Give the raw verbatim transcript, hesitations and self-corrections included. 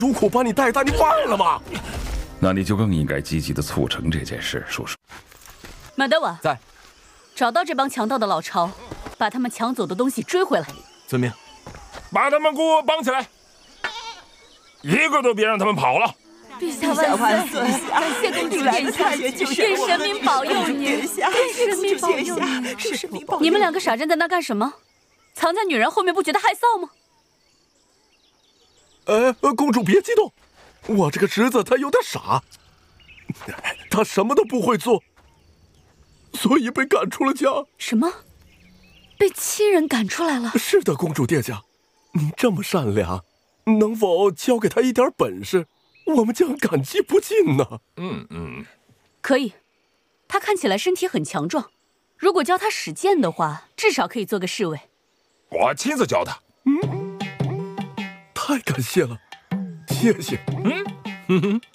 主苦把你带大，你忘了吗？ 那你就更应该积极的促成这件事，叔叔。 马德瓦在， 找到这帮强盗的老巢，把他们抢走的东西追回来。 遵命。 把他们给我绑起来，一个都别让他们跑了。 陛下万岁！感谢公主殿下，愿神明保佑你，愿神明保佑你。 是神明保佑。 你们两个傻站在那干什么？藏在女人后面不觉得害臊吗？ 呃，公主别激动，我这个侄子他有点傻，他什么都不会做，所以被赶出了家。 什么？被亲人赶出来了？ 是的，公主殿下，您这么善良，能否教给他一点本事？我们将感激不尽呢。 嗯嗯， 可以。他看起来身体很强壮，如果教他使剑的话，至少可以做个侍卫。 我亲自教他。 嗯，太感谢了，谢谢。 嗯，哼哼。